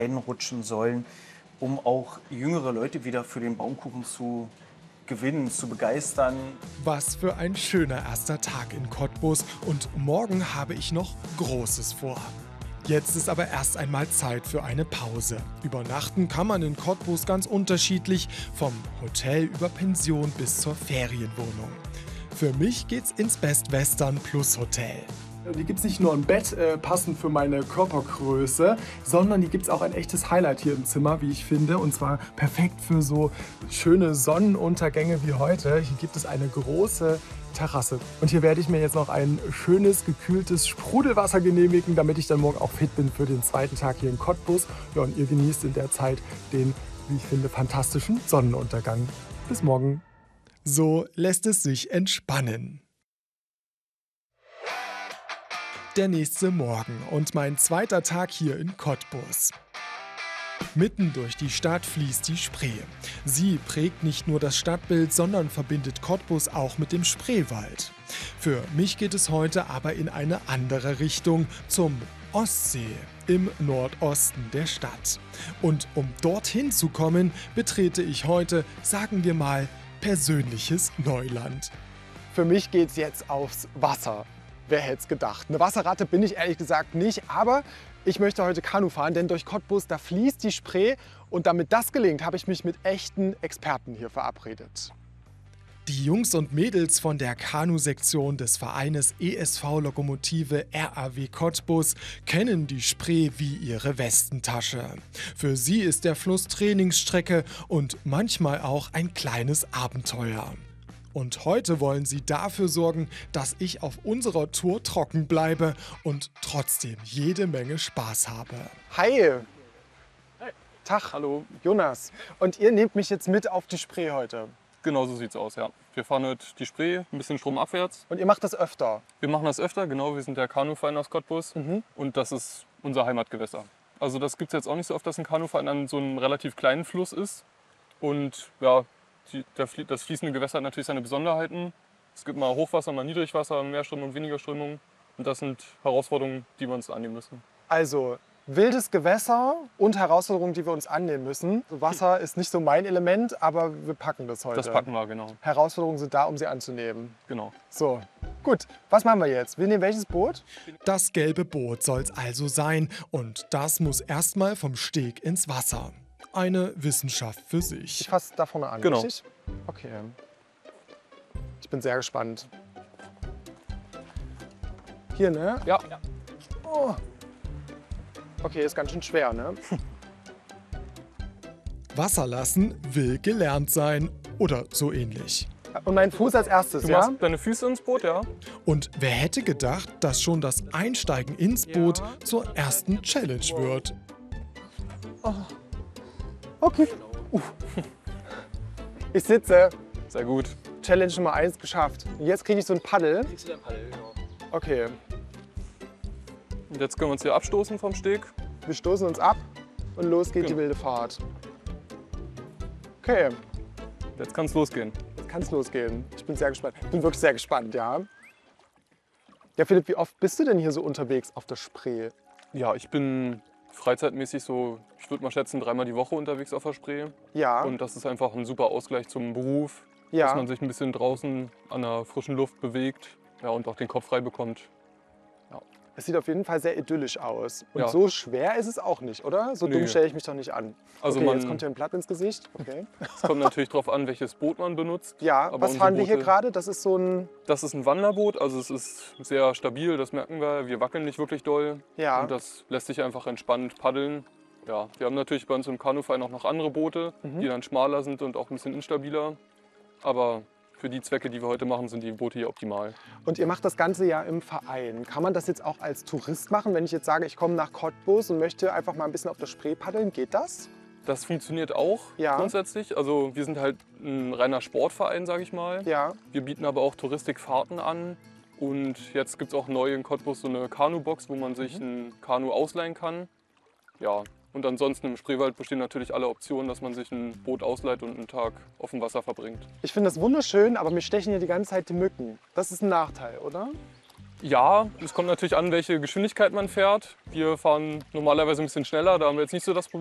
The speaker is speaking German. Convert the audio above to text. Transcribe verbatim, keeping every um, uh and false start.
einrutschen sollen, um auch jüngere Leute wieder für den Baumkuchen zu gewinnen, zu begeistern. Was für ein schöner erster Tag in Cottbus und morgen habe ich noch Großes vor. Jetzt ist aber erst einmal Zeit für eine Pause. Übernachten kann man in Cottbus ganz unterschiedlich, vom Hotel über Pension bis zur Ferienwohnung. Für mich geht's ins Best Western Plus Hotel. Hier gibt es nicht nur ein Bett, äh, passend für meine Körpergröße, sondern hier gibt es auch ein echtes Highlight hier im Zimmer, wie ich finde. Und zwar perfekt für so schöne Sonnenuntergänge wie heute. Hier gibt es eine große Terrasse. Und hier werde ich mir jetzt noch ein schönes, gekühltes Sprudelwasser genehmigen, damit ich dann morgen auch fit bin für den zweiten Tag hier in Cottbus. Ja, und ihr genießt in der Zeit den, wie ich finde, fantastischen Sonnenuntergang. Bis morgen. So lässt es sich entspannen. Der nächste Morgen und mein zweiter Tag hier in Cottbus. Mitten durch die Stadt fließt die Spree. Sie prägt nicht nur das Stadtbild, sondern verbindet Cottbus auch mit dem Spreewald. Für mich geht es heute aber in eine andere Richtung, zum Ostsee, im Nordosten der Stadt. Und um dorthin zu kommen, betrete ich heute, sagen wir mal, persönliches Neuland. Für mich geht's jetzt aufs Wasser. Wer hätte es gedacht? Eine Wasserratte bin ich ehrlich gesagt nicht, aber ich möchte heute Kanu fahren, denn durch Cottbus, da fließt die Spree und damit das gelingt, habe ich mich mit echten Experten hier verabredet. Die Jungs und Mädels von der Kanu-Sektion des Vereines E S V Lokomotive R A W Cottbus kennen die Spree wie ihre Westentasche. Für sie ist der Fluss Trainingsstrecke und manchmal auch ein kleines Abenteuer. Und heute wollen sie dafür sorgen, dass ich auf unserer Tour trocken bleibe und trotzdem jede Menge Spaß habe. Hi! Hi. Tag, hallo, Jonas. Und ihr nehmt mich jetzt mit auf die Spree heute. Genau so sieht's aus, ja. Wir fahren heute die Spree ein bisschen stromabwärts. Und ihr macht das öfter? Wir machen das öfter, genau. Wir sind der Kanuverein aus Cottbus Mhm. und das ist unser Heimatgewässer. Also das gibt es jetzt auch nicht so oft, dass ein Kanuverein an so einem relativ kleinen Fluss ist. Und ja, die, der, das fließende Gewässer hat natürlich seine Besonderheiten. Es gibt mal Hochwasser, mal Niedrigwasser, mehr Strömung und weniger Strömung. Und das sind Herausforderungen, die wir uns annehmen müssen. Also, wildes Gewässer und Herausforderungen, die wir uns annehmen müssen. Wasser ist nicht so mein Element, aber wir packen das heute. Das packen wir, genau. Herausforderungen sind da, um sie anzunehmen. Genau. So, gut. Was machen wir jetzt? Wir nehmen welches Boot? Das gelbe Boot soll's also sein und das muss erstmal vom Steg ins Wasser. Eine Wissenschaft für Ich sich. fasse da vorne an, Genau. richtig? Okay. Ich bin sehr gespannt. Hier, ne? Ja. Oh. Okay, ist ganz schön schwer, ne? Wasser lassen will gelernt sein oder so ähnlich. Und mein Fuß als erstes, Du ja? machst deine Füße ins Boot, ja? Und wer hätte gedacht, dass schon das Einsteigen ins Boot zur ersten Challenge wird? Okay. Uff. Ich sitze. Sehr gut. Challenge Nummer eins geschafft. Und jetzt kriege ich so ein Paddel. Okay, Und jetzt können wir uns hier abstoßen vom Steg. wir stoßen uns ab und los geht die Genau. wilde Fahrt. Okay, Jetzt kann es losgehen. jetzt kann es losgehen. Ich bin sehr gespannt. Ich bin wirklich sehr gespannt, ja. Ja, Philipp, wie oft bist du denn hier so unterwegs auf der Spree? Ja, ich bin freizeitmäßig so, ich würde mal schätzen, dreimal die Woche unterwegs auf der Spree. Ja, Und das ist einfach ein super Ausgleich zum Beruf, dass ja. man sich ein bisschen draußen an der frischen Luft bewegt, ja, und auch den Kopf frei bekommt. Es sieht auf jeden Fall sehr idyllisch aus. Und Ja. so schwer ist es auch nicht, oder? So dumm Nee. stelle ich mich doch nicht an. Also okay, man, jetzt kommt hier ein Blatt ins Gesicht. Okay. es kommt natürlich darauf an, welches Boot man benutzt. Ja, Aber was unsere fahren wir hier Boote- gerade? Das ist so ein... Das ist ein Wanderboot, also es ist sehr stabil, das merken wir. Wir wackeln nicht wirklich doll Ja. und das lässt sich einfach entspannt paddeln. Ja, wir haben natürlich bei uns im Kanuverein auch noch andere Boote, Mhm. die dann schmaler sind und auch ein bisschen instabiler. Aber für die Zwecke, die wir heute machen, sind die Boote hier optimal. Und ihr macht das Ganze ja im Verein. Kann man das jetzt auch als Tourist machen? Wenn ich jetzt sage, ich komme nach Cottbus und möchte einfach mal ein bisschen auf der Spree paddeln, geht das? Das funktioniert auch Ja. grundsätzlich. Also wir sind halt ein reiner Sportverein, sage ich mal. Ja. Wir bieten aber auch Touristikfahrten an. Und jetzt gibt es auch neu in Cottbus so eine Kanu-Box, wo man sich ein Kanu ausleihen kann. Ja, und ansonsten im Spreewald bestehen natürlich alle Optionen, dass man sich ein Boot ausleiht und einen Tag auf dem Wasser verbringt. Ich finde das wunderschön, aber mir stechen hier die ganze Zeit die Mücken. Das ist ein Nachteil, oder? Ja, es kommt natürlich an, welche Geschwindigkeit man fährt. Wir fahren normalerweise ein bisschen schneller, da haben wir jetzt nicht so das Problem.